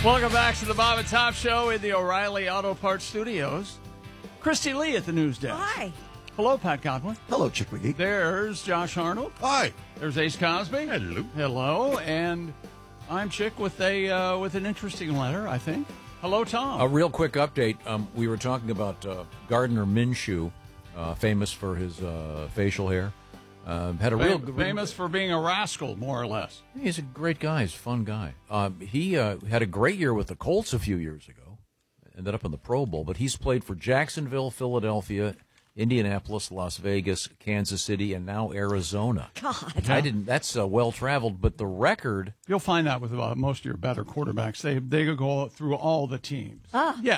Welcome back to the Bob and Tom Show in the O'Reilly Auto Parts Studios. Christy Lee at the news desk. Hi. Hello, Pat Godwin. Hello, Chick McGee. There's Josh Arnold. Hi. There's Ace Cosby. Hello. Hello, and I'm Chick with an interesting letter, I think. Hello, Tom. A real quick update. We were talking about Gardner Minshew, famous for his facial hair. Had a famous for being a rascal, more or less. He's a great guy. He's a fun guy. He had a great year with the Colts a few years ago. Ended up in the Pro Bowl, but he's played for Jacksonville, Philadelphia, Indianapolis, Las Vegas, Kansas City, and now Arizona. God. That's well traveled, but the record. You'll find that with most of your better quarterbacks. They go through all the teams. Yeah.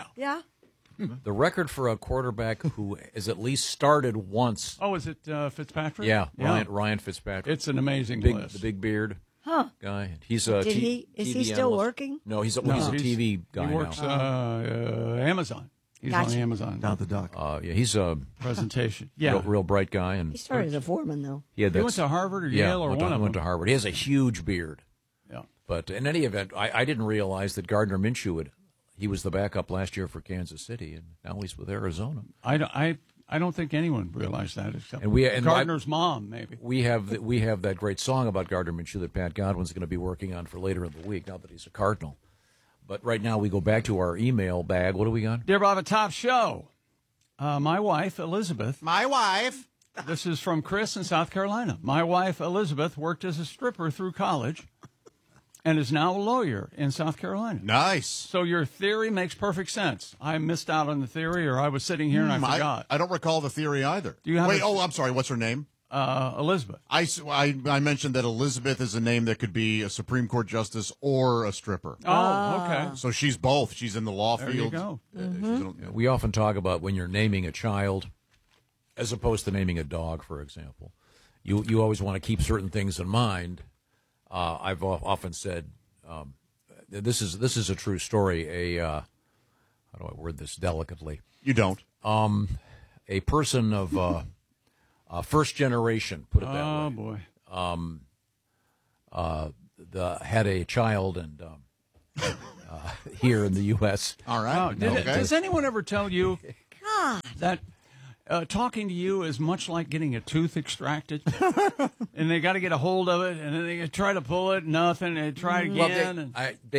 The record for a quarterback who has at least started once. Oh, is it Fitzpatrick? Yeah, Ryan Fitzpatrick. It's an amazing list. The big beard guy. He's Is TV he still analyst. working? No, he's a TV guy He works now. Amazon. He's Gotcha. on Amazon. Down the dock. Yeah, he's a Presentation. Yeah. real bright guy, and He started as a foreman, though. he He went to Harvard or Yale or one of them. went to Harvard. He has a huge beard. Yeah. But in any event, I didn't realize that Gardner Minshew he was the backup last year for Kansas City, and now he's with Arizona. I don't think anyone realized that except And Gardner's mom, maybe. We have that great song about Gardner Minshew that Pat Godwin's going to be working on for later in the week. Now that he's a Cardinal, but right now we go back to our email bag. What do we got? Dear Bob, a top show. My wife Elizabeth. My wife. This is from Chris in South Carolina. My wife Elizabeth worked as a stripper through college, and is now a lawyer in South Carolina. Nice. So your theory makes perfect sense. I missed out on the theory, or I was sitting here and I forgot. I don't recall the theory either. Do you have I'm sorry. What's her name? Elizabeth. I mentioned that Elizabeth is a name that could be a Supreme Court justice or a stripper. Oh, okay. So she's both. She's in the law There field. you go. We often talk about when you're naming a child, as opposed to naming a dog, for example. You always want to keep certain things in mind. I've often said, this is a true story. How do I word this delicately? You don't. A person of first generation, put it that way. Oh boy. Had a child and here in the U.S. All right. Does anyone ever tell you God. that talking to you is much like getting a tooth extracted? And they got to get a hold of it, and then they try to pull it, nothing, and try again.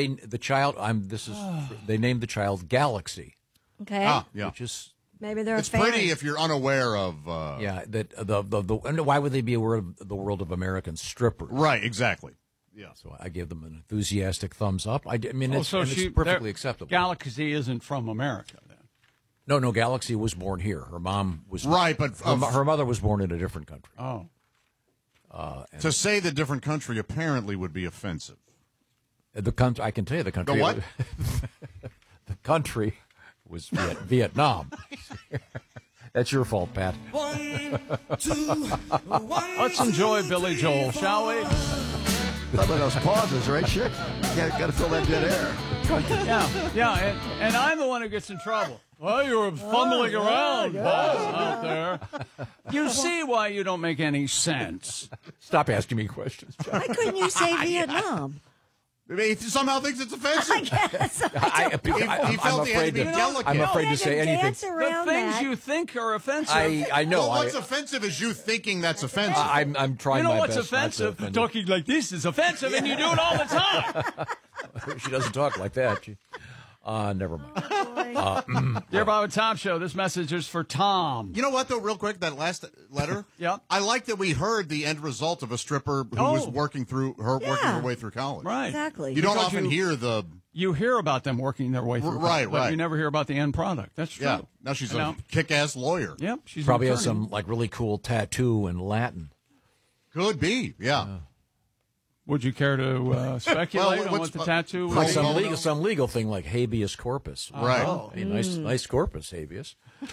They named the child Galaxy. Okay. Yeah. Which is Maybe they're It's a fan. pretty if you're unaware of. and why would they be aware of the world of American strippers? Right. Exactly. Yeah. So I gave them an enthusiastic thumbs up. It's she- perfectly acceptable. Galaxy isn't from America, then. No, Galaxy was born here. Her mom was Right, but her mother was born in a different country. Oh. to say the different country apparently would be offensive. The country, I can tell you, the country. The what? The country was Vietnam. That's your fault, Pat. 1, 2, 1. Let's enjoy Billy Joel, shall we? Some of those pauses, right, Chick? Got to fill that dead air. Yeah, and I'm the one who gets in trouble. Well, you were fumbling around, boss, out there. You see why you don't make any sense. Stop asking me questions, John. Why couldn't you say Vietnam? He somehow thinks it's offensive. I guess. He felt he had to be delicate. I'm afraid to say anything. The things you think are offensive. I know. Well, what's offensive is you thinking that's offensive. I'm trying You know my what's best not to offensive? offend Talking like this is offensive, and you do it all the time. her. She doesn't talk like that. Never mind. Dear Bob and Tom Show, this message is for Tom. You know what, though, real quick, that last letter? Yep. I like that we heard the end result of a stripper who was working her way through college. Right. Exactly. You don't Because often hear the... You hear about them working their way through Right, college, but right. you never hear about the end product. That's true. Yeah. Now she's And a kick-ass lawyer. Yep. She's Probably an has attorney. some like really cool tattoo in Latin. Could be, yeah. Would you care to speculate on what the tattoo would Like be? some legal thing like habeas corpus. Right. A nice corpus, habeas.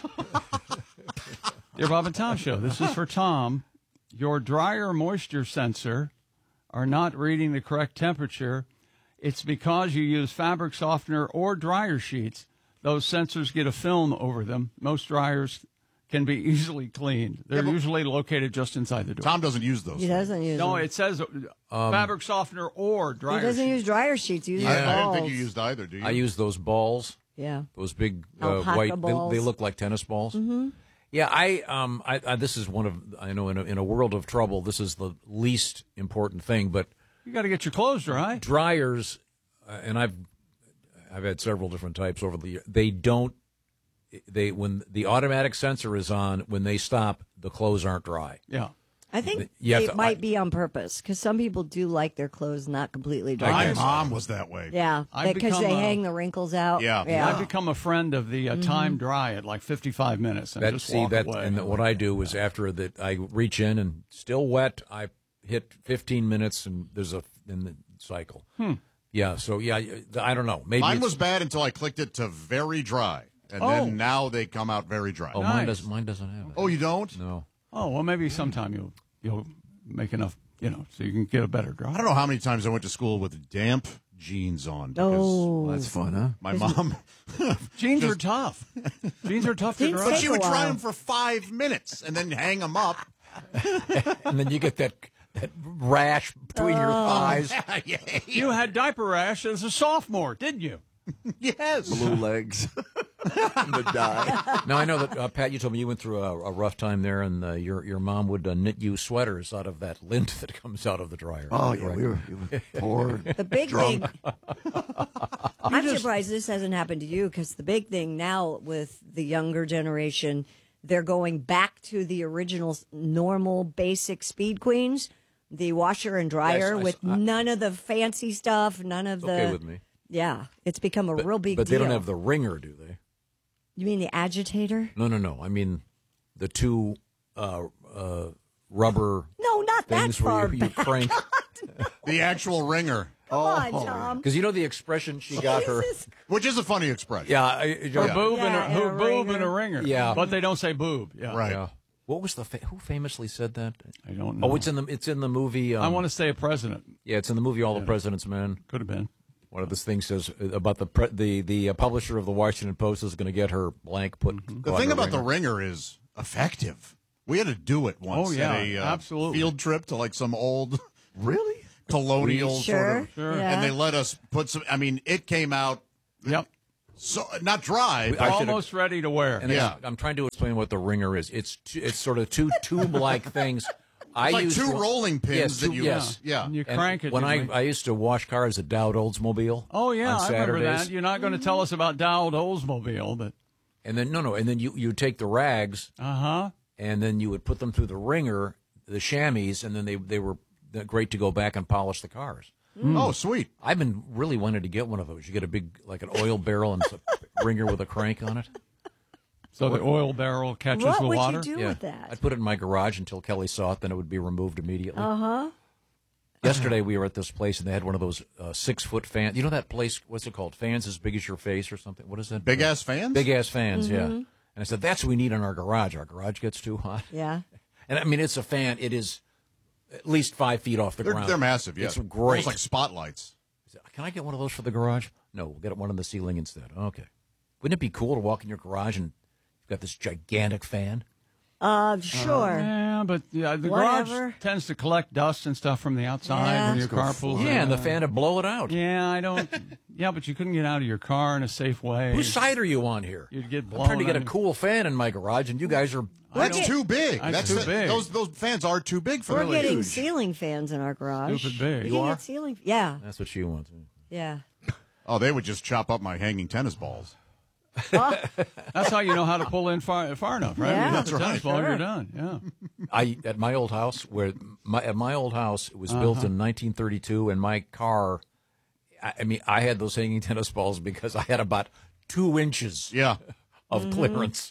Dear Bob and Tom Show, this is for Tom. Your dryer moisture sensor are not reading the correct temperature. It's because you use fabric softener or dryer sheets. Those sensors get a film over them. Most dryers can be easily cleaned. They're but- usually located just inside the door. Tom doesn't use those. He doesn't use No, them. it says fabric softener or dryer. He doesn't sheet. use dryer sheets. He uses I didn't balls. think you used either, do you? I use those balls, Yeah. those big Alpaca white. balls. They look like tennis balls. Mm-hmm. Yeah, I this is one of I know in a world of trouble, this is the least important thing, but You got to get your clothes dry. dryers, and I've had several different types over the year. They when the automatic sensor is on, when they stop, the clothes aren't dry. Yeah. I think You have it to- might be on purpose because some people do like their clothes not completely dry. My guess. mom was that way. Yeah, I've because become they a- hang the wrinkles out. Yeah. I've become a friend of the time dry at like 55 minutes and just walk away. And what I do is after that, I reach in and still wet. I hit 15 minutes, and there's in the cycle. Yeah, so yeah, I don't know. Maybe Mine it's- was bad until I clicked it to very dry, and Oh. then now they come out very dry. Oh, Nice. mine doesn't have it. Oh, you don't? No. Oh, well, maybe sometime you'll make enough, so you can get a better dry. I don't know how many times I went to school with damp jeans on. Because Oh, That's fun, huh? my mom. Jeans are tough. Jeans are tough to Jeans dry. But take she a would dry while. them for 5 minutes and then hang them up. And then you get that rash between your thighs. You had diaper rash as a sophomore, didn't you? Yes. Blue legs. the dye. Now I know that Pat, you told me you went through a rough time there, and your mom would knit you sweaters out of that lint that comes out of the dryer. Oh, yeah, Correct. we were poor. the big thing. I'm surprised this hasn't happened to you because the big thing now with the younger generation, they're going back to the original normal basic Speed Queens, the washer and dryer Yes, with none of the fancy stuff, none of the. Okay with me. Yeah, it's become a real big But deal. they don't have the ringer, do they? You mean the agitator? No. I mean the two rubber No, not that things far where you back. crank. The actual ringer, Come on, Tom. Because you know the expression she got her. Jesus. which is a funny expression. Yeah, Her boob Yeah, and her and a boob and a ringer. ringer. Yeah. But they don't say boob. Yeah. Right. yeah. What was who famously said that? I don't know. Oh, it's in the movie. I want to say a president. Yeah, it's in the movie All the President's Men. Could have been. One of this things says about the publisher of the Washington Post is going to get her blank put. The thing about the ringer is effective. We had to do it once Oh, yeah, at a absolutely. field trip to like some old Really? colonial Sure. sort of. Yeah. And they let us put some. I mean, it came out Yep. so not dry. but- Almost ready to wear. And Yeah. I'm trying to explain what the ringer is. It's sort of two tube-like things. I like used two to- rolling pins Yes, that two- you. yes. Yeah. And you And crank it. when usually. I used to wash cars at Dowd Oldsmobile. Oh, yeah, on I remember Saturdays. that. You're not going to tell us about Dowd Oldsmobile, but. And then and then you take the rags Uh-huh. and then you would put them through the ringer, the chamois, and then they were great to go back and polish the cars. Oh, sweet. I've been really wanting to get one of those. You get a big, like an oil barrel and it's a ringer with a crank on it. So the oil barrel catches What the would water? you do Yeah. with that? I'd put it in my garage until Kelly saw it, then it would be removed immediately. Yesterday we were at this place and they had one of those 6-foot fans. You know that place, what's it called? Fans as big as your face or something? What is that? Big ass fans. Big ass fans, yeah. And I said, that's what we need in our garage. Our garage gets too hot. Yeah. And I mean, it's a fan. It is at least 5 feet off the ground. They're massive. Yeah. It's Almost great. like spotlights. Can I get one of those for the garage? No, we'll get one on the ceiling instead. Okay. Wouldn't it be cool to walk in your garage and you've got this gigantic fan? Sure. Yeah, but the Whatever. garage tends to collect dust and stuff from the outside Yeah. when your car pulls in. Yeah, and the fan would blow it out. Yeah, I don't. Yeah, but you couldn't get out of your car in a safe way. Whose side are you on here? You'd get I'm blown. trying to get a on- cool fan in my garage, and you guys are. That's too big. That's too big. Those fans are too big for We're the getting huge. ceiling fans in our garage. Stupid big. We You can are? get ceiling. Yeah. That's what she wants. Yeah. Oh, they would just chop up my hanging tennis balls. That's how you know how to pull in far enough, right? Yeah. You hit That's the tennis right. ball, Sure. you're done. Yeah. At my old house, at my old house, it was built in 1932, and my car. I mean, I had those hanging tennis balls because I had about 2 inches Yeah. of clearance.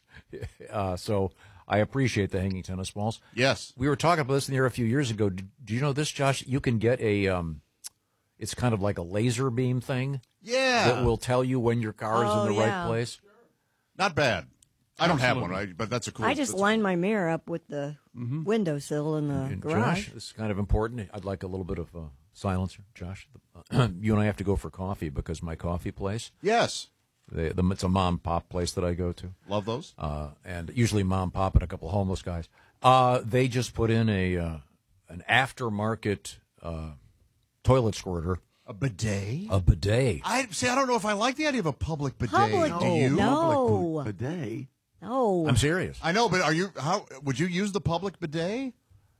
So I appreciate the hanging tennis balls. Yes. We were talking about this in the air a few years ago. Do you know this, Josh? You can get a. It's kind of like a laser beam thing Yeah. that will tell you when your car is Oh, in the yeah. right place. Not bad. I don't have one, but that's a cool. I just that's- line my mirror up with the windowsill in the And garage. Josh, this is kind of important. I'd like a little bit of silencer, Josh. You and I have to go for coffee because my coffee place. Yes. It's a mom and pop place that I go to. Love those. And usually mom, pop, and a couple of homeless guys. They just put in an aftermarket toilet squirter. A bidet? A bidet. I don't know if I like the idea of a public bidet. Public Do you? No. Public bidet. No. I'm serious. I know, but how would you use the public bidet?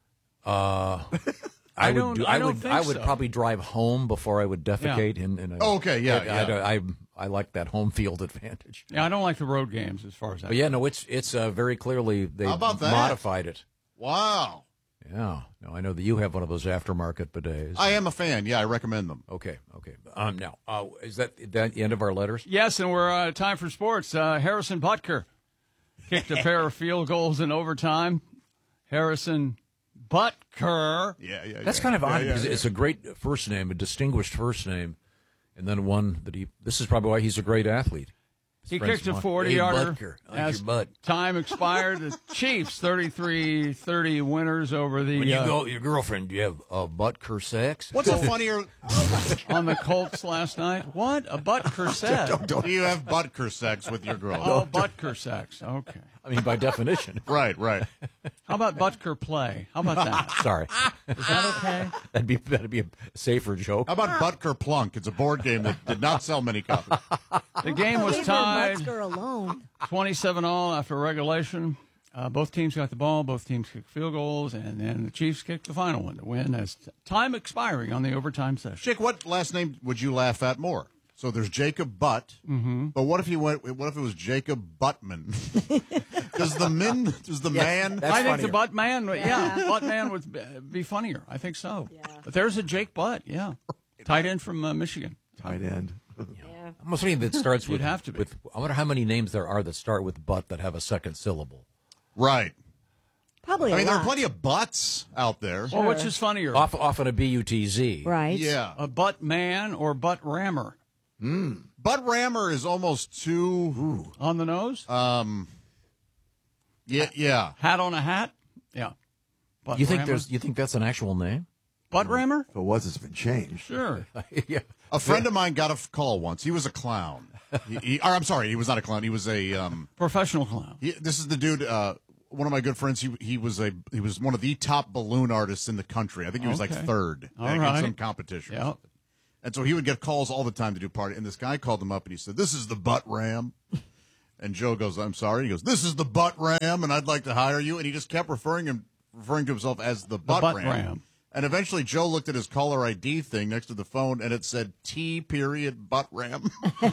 I don't think would so. probably drive home before I would defecate. In a, Oh, okay, yeah. I like that home field advantage. Yeah, I don't like the road games as far as that. But yeah, no, it's very clearly they How about that? modified it. Wow. Yeah. No, I know that you have one of those aftermarket bidets. I am a fan. Yeah, I recommend them. Okay. Now, is that the end of our letters? Yes, and we're time for sports. Harrison Butker kicked a pair of field goals in overtime. Harrison Butker. Yeah. That's kind of odd because it's a great first name, a distinguished first name, and then one that this is probably why he's a great athlete. He kicked a 40-yarder Butker, as your butt. time expired. The Chiefs 33-30 winners over the When you go, your girlfriend, do you have Butker sex? What's a funnier? on the Colts last night. What? A Butker sex? Do you have Butker sex with your girl? Oh, Butker sex. Okay. I mean, by definition. Right. How about Butker play? How about that? Sorry, Is that okay? that'd be a safer joke. How about Butker Plunk? It's a board game that did not sell many copies. The game was Leave tied Metzger alone. 27-all after regulation. Both teams got the ball. Both teams kicked field goals, and then the Chiefs kicked the final one to win as time expiring on the overtime session. Jake, what last name would you laugh at more? So there's Jacob Butt, but what if it was Jacob Buttman? Does the man? That's I think funnier. the Butt Man, Butt Man would be funnier. I think so. Yeah. But there's a Jake Butt, tight end from Michigan. Tight end. Yeah. I'm assuming that starts with. You'd have to be. I wonder how many names there are that start with "but" that have a second syllable. Right. Probably I mean, a there lot. are plenty of butts out there. Well, which is funnier, Often a BUTZ. Right. Yeah. a Butt Man or Butt Rammer? Butt rammer is almost too. On the nose? Yeah. Hat on a hat? Yeah. Butt You think Rammer? you think that's an actual name? Butt Rammer? If it was, it's been changed. Sure. Yeah. A friend of mine got a call once. He was a clown. I'm sorry, he was not a clown. He was a. Professional clown. This is the dude. One of my good friends. He was one of the top balloon artists in the country. I think he was like Okay. third All in right. some competition. Yeah. And so he would get calls all the time to do party. And this guy called him up and he said, "This is the Butt Ram." And Joe goes, "I'm sorry." He goes, "This is the Butt Ram, and I'd like to hire you." And he just kept referring to himself as the Butt Butt Ram. Ram. And eventually Joe looked at his caller ID thing next to the phone, and it said T. Butt Ram.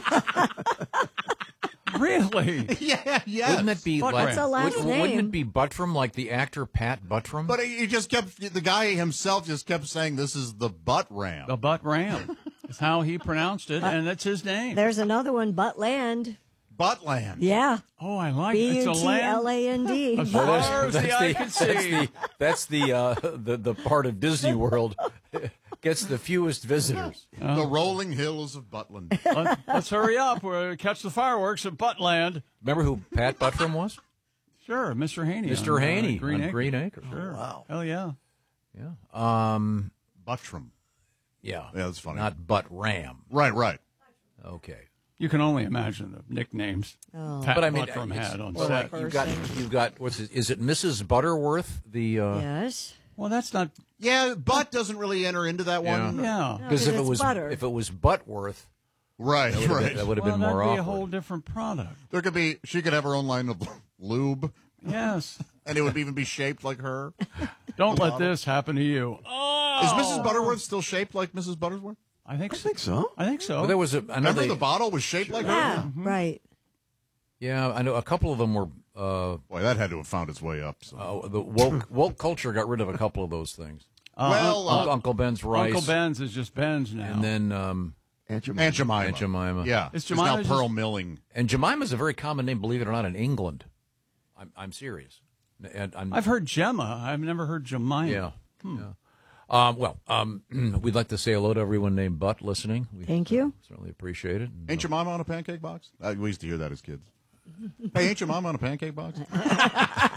Really? Yes. Wouldn't it be Butt like? Ram. That's a last Wouldn't name. it be Buttram, like the actor Pat Buttram? But he just kept, the guy himself just kept saying, "This is the Butt Ram." The Butt Ram is how he pronounced it, and that's his name. There's another one, Buttland. Buttland. Yeah. Oh, I like it. It's a land. Butland. As far as the eye can see. That's the part of Disney World gets the fewest visitors. The rolling hills of Buttland. Let's hurry up. We'll catch the fireworks at Buttland. Remember who Pat Buttram was? Sure, Mr. Haney. Mr. on, Haney Green on Acres. Green Acres. Sure. Wow. Hell yeah. Yeah. Buttram. Yeah. Yeah, that's funny. Not Butt Ram. Right. Okay. You can only imagine the nicknames Pat But I mean, Buttram it's- had on well, set. like, you've got what's it? Is it Mrs. Butterworth? The Yes. Well, that's not. Yeah, Butt doesn't really enter into that one. Yeah. because if it's it was butter. Buttworth, Right. that would have Well, been that'd more be awkward. a whole different product. She could have her own line of lube, Yes. and it would even be shaped like her. Don't let this happen to you. Oh, Is Mrs. Butterworth still shaped like Mrs. Butterworth? I think I so. think so. I think so. Well, there was I know Remember they, the bottle was shaped like Yeah. her? Right. yeah, I know a couple of them were. Boy, that had to have found its way up. So. The woke culture got rid of a couple of those things. Well, Uncle Ben's rice, Uncle Ben's is just Ben's now. and then Aunt Jemima. Aunt Jemima. Aunt Jemima. Yeah. Is It's now Jemima Pearl just- Milling. And Jemima's a very common name, believe it or not, in England. I'm serious. And I've heard Gemma. I've never heard Jemima. yeah. We'd like to say hello to everyone named Butt listening. We Thank you. certainly appreciate it. And, Ain't your mama on a pancake box? We used to hear that as kids. Hey, ain't your mama on a pancake box?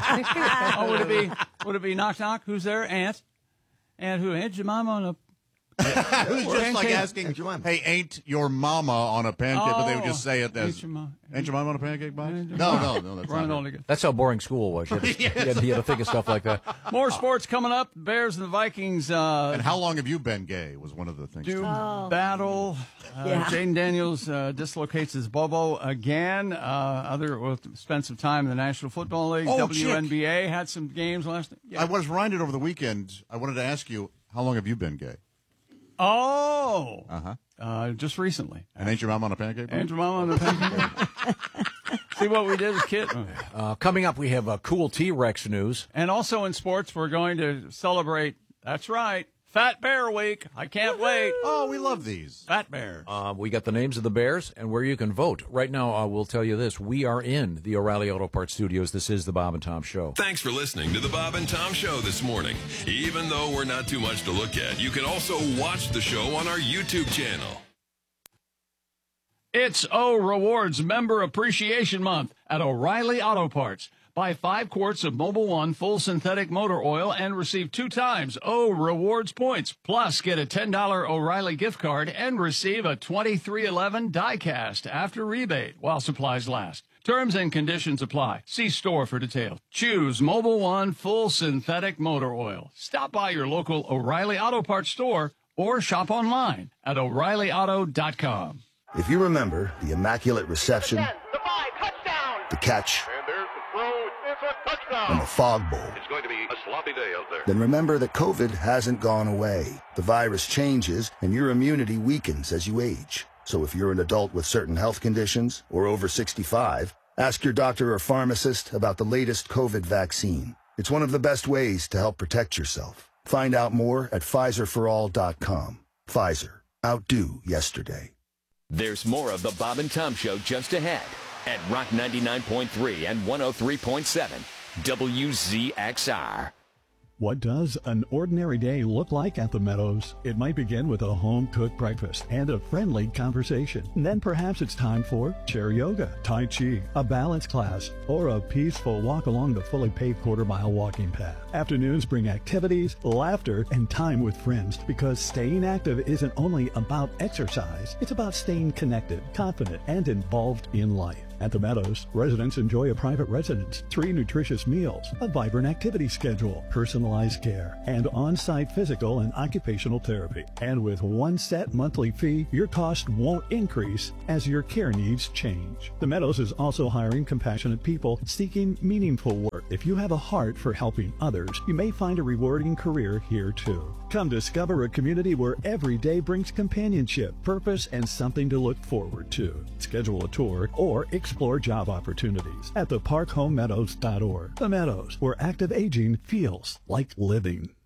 Oh, would it be knock knock? Who's there? Aunt? Aunt who? Aunt Jemima on a It was just like Ain't asking, your mama. hey, ain't your mama on a pancake? But they would just say it as, Ain't your ma- ain't your mama on a pancake box? Ain't your No, mama. that's Run it not all it. together. That's how boring school was. You had to think of stuff like that. More sports coming up. Bears and the Vikings And how long have you been gay was one of the things. do too. battle. Yeah. Jaden Daniels dislocates his bobo again. We'll spend some time in the National Football League. Oh, WNBA had some games last night. Yeah. I was reminded over the weekend, I wanted to ask you, how long have you been gay? Oh. Uh-huh. Just recently. And ain't your mama on a pancake box? Andrew Mama on the pancake. See what we did as kids. Coming up, we have cool T-Rex news. And also in sports, we're going to celebrate, that's right, Fat Bear Week. I can't wait. Oh, we love these. Fat Bears. We got the names of the Bears and where you can vote. Right now, we'll tell you this. We are in the O'Reilly Auto Parts studios. This is the Bob and Tom Show. Thanks for listening to the Bob and Tom Show this morning. Even though we're not too much to look at, you can also watch the show on our YouTube channel. It's O Rewards Member Appreciation Month at O'Reilly Auto Parts. Buy 5 quarts of Mobil 1 full synthetic motor oil and receive 2 times O Rewards points. Plus, get a $10 O'Reilly gift card and receive a 2311 die-cast after rebate while supplies last. Terms and conditions apply. See store for details. Choose Mobil 1 full synthetic motor oil. Stop by your local O'Reilly Auto Parts store or shop online at O'ReillyAuto.com. If you remember the Immaculate Reception, the catch, and the Fog Bowl, It's going to be a sloppy day out there. then remember that COVID hasn't gone away. The virus changes, and your immunity weakens as you age. So if you're an adult with certain health conditions or over 65, ask your doctor or pharmacist about the latest COVID vaccine. It's one of the best ways to help protect yourself. Find out more at PfizerForAll.com. Pfizer. Outdo yesterday. There's more of the Bob and Tom Show just ahead at Rock 99.3 and 103.7 WZXR. What does an ordinary day look like at the Meadows? It might begin with a home-cooked breakfast and a friendly conversation. And then perhaps it's time for chair yoga, Tai Chi, a balance class, or a peaceful walk along the fully paved quarter-mile walking path. Afternoons bring activities, laughter, and time with friends because staying active isn't only about exercise. It's about staying connected, confident, and involved in life. At the Meadows, residents enjoy a private residence, 3 nutritious meals, a vibrant activity schedule, personalized care, and on-site physical and occupational therapy. And with one set monthly fee, your cost won't increase as your care needs change. The Meadows is also hiring compassionate people seeking meaningful work. If you have a heart for helping others, you may find a rewarding career here too. Come discover a community where every day brings companionship, purpose, and something to look forward to. Schedule a tour or explore job opportunities at theparkhomemeadows.org. The Meadows, where active aging feels like living.